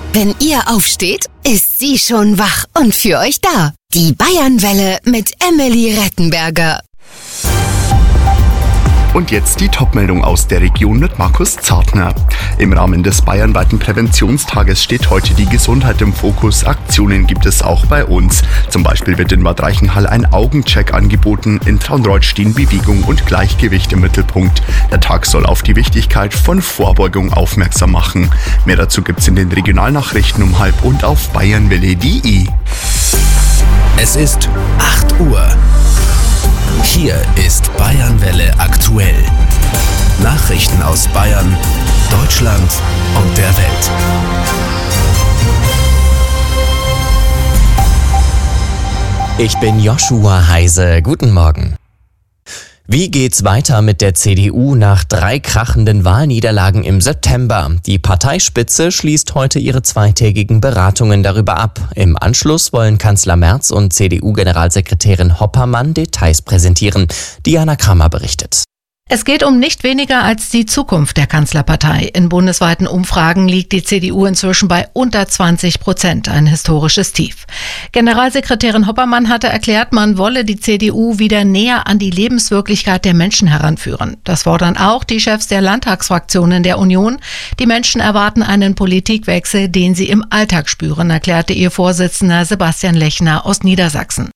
Wenn ihr aufsteht, ist sie schon wach und für euch da. Die Bayernwelle mit Emily Rettenberger. Und jetzt die Top-Meldung aus der Region mit Markus Zartner. Im Rahmen des bayernweiten Präventionstages steht heute die Gesundheit im Fokus. Aktionen gibt es auch bei uns. Zum Beispiel wird in Bad Reichenhall ein Augencheck angeboten. In Traunreut stehen Bewegung und Gleichgewicht im Mittelpunkt. Der Tag soll auf die Wichtigkeit von Vorbeugung aufmerksam machen. Mehr dazu gibt's in den Regionalnachrichten um 12:30 und auf bayernwelle.de. Es ist 8 Uhr. Hier ist Bayernwelle aktuell. Nachrichten aus Bayern, Deutschland und der Welt. Ich bin Joshua Heise. Guten Morgen. Wie geht's weiter mit der CDU nach 3 krachenden Wahlniederlagen im September? Die Parteispitze schließt heute ihre zweitägigen Beratungen darüber ab. Im Anschluss wollen Kanzler Merz und CDU-Generalsekretärin Hoppermann Details präsentieren. Diana Kramer berichtet. Es geht um nicht weniger als die Zukunft der Kanzlerpartei. In bundesweiten Umfragen liegt die CDU inzwischen bei unter 20%, ein historisches Tief. Generalsekretärin Hoppermann hatte erklärt, man wolle die CDU wieder näher an die Lebenswirklichkeit der Menschen heranführen. Das fordern auch die Chefs der Landtagsfraktionen der Union. Die Menschen erwarten einen Politikwechsel, den sie im Alltag spüren, erklärte ihr Vorsitzender Sebastian Lechner aus Niedersachsen.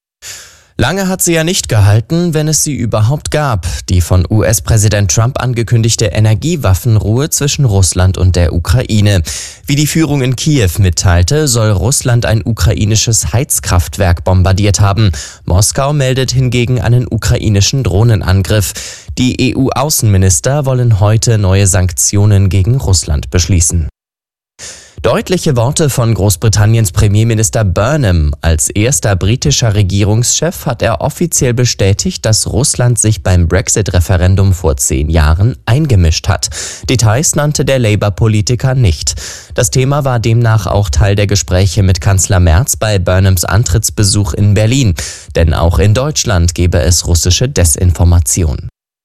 Lange hat sie ja nicht gehalten, wenn es sie überhaupt gab. Die von US-Präsident Trump angekündigte Energiewaffenruhe zwischen Russland und der Ukraine. Wie die Führung in Kiew mitteilte, soll Russland ein ukrainisches Heizkraftwerk bombardiert haben. Moskau meldet hingegen einen ukrainischen Drohnenangriff. Die EU-Außenminister wollen heute neue Sanktionen gegen Russland beschließen. Deutliche Worte von Großbritanniens Premierminister Burnham. Als erster britischer Regierungschef hat er offiziell bestätigt, dass Russland sich beim Brexit-Referendum vor 10 Jahren eingemischt hat. Details nannte der Labour-Politiker nicht. Das Thema war demnach auch Teil der Gespräche mit Kanzler Merz bei Burnhams Antrittsbesuch in Berlin. Denn auch in Deutschland gebe es russische Desinformation.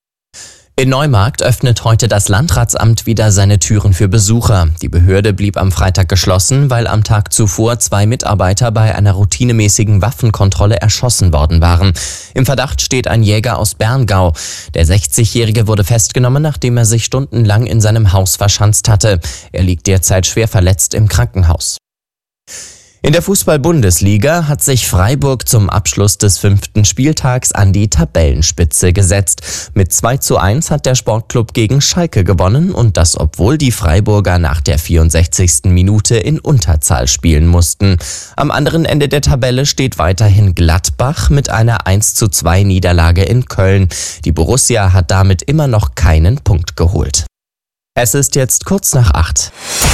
In Neumarkt öffnet heute das Landratsamt wieder seine Türen für Besucher. Die Behörde blieb am Freitag geschlossen, weil am Tag zuvor 2 Mitarbeiter bei einer routinemäßigen Waffenkontrolle erschossen worden waren. Im Verdacht steht ein Jäger aus Berngau. Der 60-Jährige wurde festgenommen, nachdem er sich stundenlang in seinem Haus verschanzt hatte. Er liegt derzeit schwer verletzt im Krankenhaus. In der Fußball-Bundesliga hat sich Freiburg zum Abschluss des 5. Spieltags an die Tabellenspitze gesetzt. Mit 2:1 hat der Sportclub gegen Schalke gewonnen und das, obwohl die Freiburger nach der 64. Minute in Unterzahl spielen mussten. Am anderen Ende der Tabelle steht weiterhin Gladbach mit einer 1:2 Niederlage in Köln. Die Borussia hat damit immer noch keinen Punkt geholt. Es ist jetzt kurz nach 8.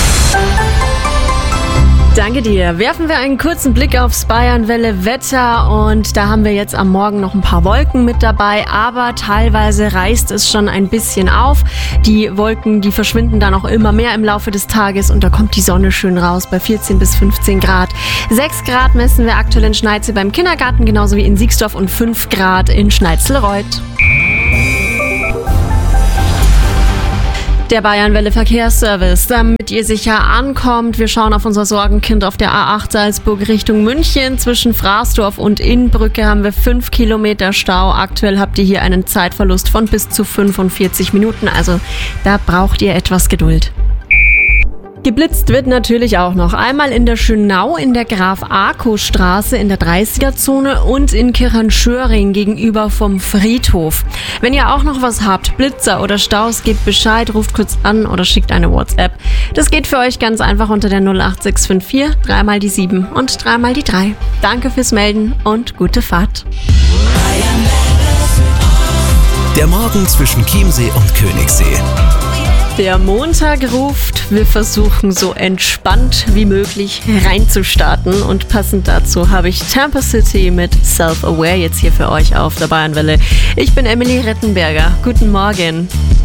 Danke dir. Werfen wir einen kurzen Blick aufs Bayernwelle-Wetter und da haben wir jetzt am Morgen noch ein paar Wolken mit dabei, aber teilweise reißt es schon ein bisschen auf. Die Wolken, die verschwinden dann auch immer mehr im Laufe des Tages und da kommt die Sonne schön raus bei 14 bis 15 Grad. 6 Grad messen wir aktuell in Schneize beim Kindergarten, genauso wie in Siegsdorf und 5 Grad in Schneizelreuth. Der Bayernwelle Verkehrsservice, damit ihr sicher ankommt. Wir schauen auf unser Sorgenkind auf der A8 Salzburg Richtung München. Zwischen Fraßdorf und Innbrücke haben wir 5 Kilometer Stau. Aktuell habt ihr hier einen Zeitverlust von bis zu 45 Minuten. Also da braucht ihr etwas Geduld. Geblitzt wird natürlich auch noch. Einmal in der Schönau in der Graf-Arco-Straße in der 30er-Zone und in Kirchenschöring gegenüber vom Friedhof. Wenn ihr auch noch was habt, Blitzer oder Staus, gebt Bescheid, ruft kurz an oder schickt eine WhatsApp. Das geht für euch ganz einfach unter der 08654 3 mal die 7 und 3 mal die 3. Danke fürs Melden und gute Fahrt. Der Morgen zwischen Chiemsee und Königssee. Der Montag ruft, wir versuchen so entspannt wie möglich reinzustarten und passend dazu habe ich Tampa City mit Self-Aware jetzt hier für euch auf der Bayernwelle. Ich bin Emily Rettenberger, guten Morgen.